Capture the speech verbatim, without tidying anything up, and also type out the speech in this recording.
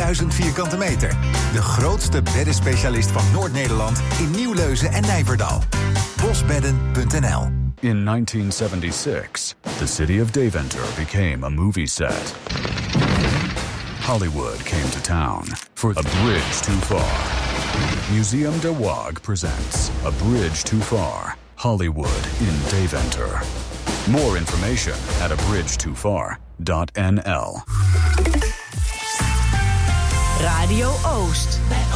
drieduizend vierkante meter. De grootste beddenspecialist van Noord-Nederland in Nieuwleuzen en Nijverdal. bosbedden punt n l. In nineteen seventy-six, the city of Deventer became a movie set. Hollywood came to town for A Bridge Too Far. Museum de Waag presents A Bridge Too Far, Hollywood in Deventer. More information at a bridge too far dot n l. Radio Oost.